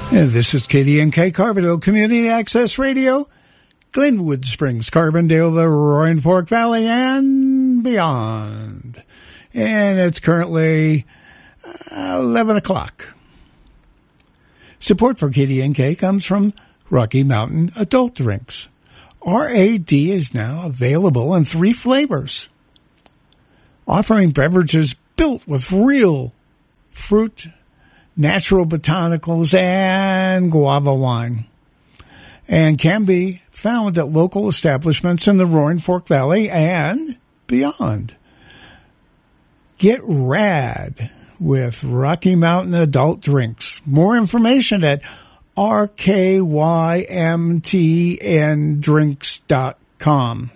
And this is KDNK Carbondale Community Access Radio, Glenwood Springs, Carbondale, the Roaring Fork Valley, and beyond. And it's currently 11 o'clock. Support for KDNK comes from Rocky Mountain Adult Drinks. RAD is now available in 3 flavors, offering beverages built with real fruit, natural botanicals, and guava wine, and can be found at local establishments in the Roaring Fork Valley and beyond. Get rad with Rocky Mountain Adult Drinks. More information at rkymtndrinks.com.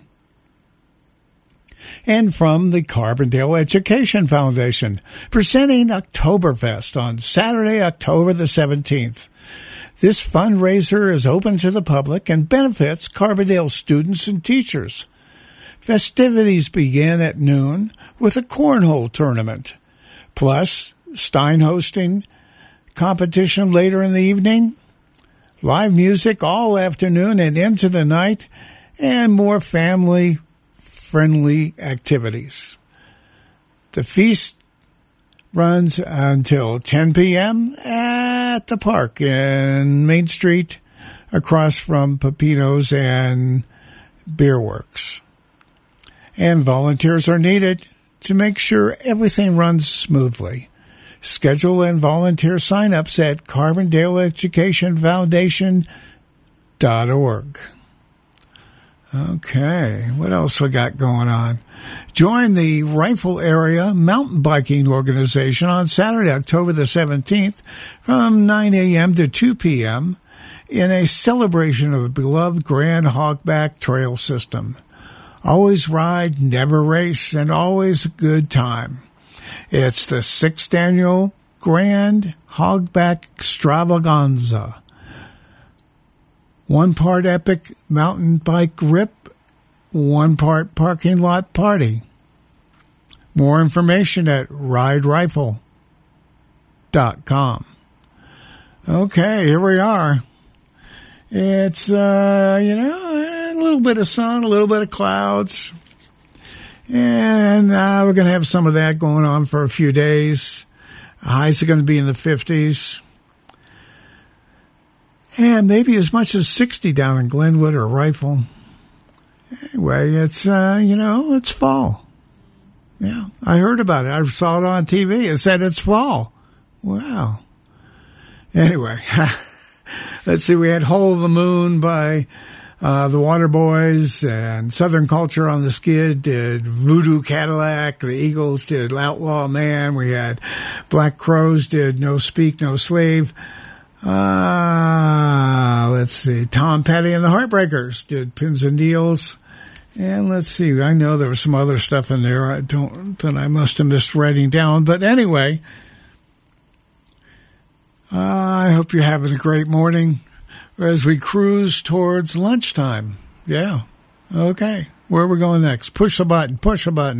And from the Carbondale Education Foundation, presenting Oktoberfest on Saturday, October the 17th. This fundraiser is open to the public and benefits Carbondale students and teachers. Festivities begin at noon with a cornhole tournament, plus Stein hosting competition later in the evening, live music all afternoon and into the night, and more family-friendly activities. The feast runs until 10 p.m. at the park in Main Street across from Pepino's and Beer Works. And volunteers are needed to make sure everything runs smoothly. Schedule and volunteer sign-ups at CarbondaleEducationFoundation.org. Okay, what else we got going on? Join the Rifle Area Mountain Biking Organization on Saturday, October the 17th from 9 a.m. to 2 p.m. in a celebration of the beloved Grand Hogback Trail System. Always ride, never race, and always a good time. It's the 6th annual Grand Hogback Extravaganza. 1 part epic mountain bike rip, 1 part parking lot party. More information at riderifle.com. Okay, here we are. It's, a little bit of sun, a little bit of clouds. And we're going to have some of that going on for a few days. Highs are going to be in the 50s. And maybe as much as 60 down in Glenwood or Rifle. Anyway, it's, it's fall. Yeah, I heard about it. I saw it on TV. It said it's fall. Wow. Anyway, let's see. We had Hole of the Moon by the Waterboys, and Southern Culture on the Skid did Voodoo Cadillac. The Eagles did Outlaw Man. We had Black Crows did No Speak, No Slave. Let's see. Tom Petty and the Heartbreakers did Pins and Needles. And let's see. I know there was some other stuff in there that I must have missed writing down. But anyway, I hope you're having a great morning as we cruise towards lunchtime. Yeah. Okay. Where are we going next? Push a button. Push a button.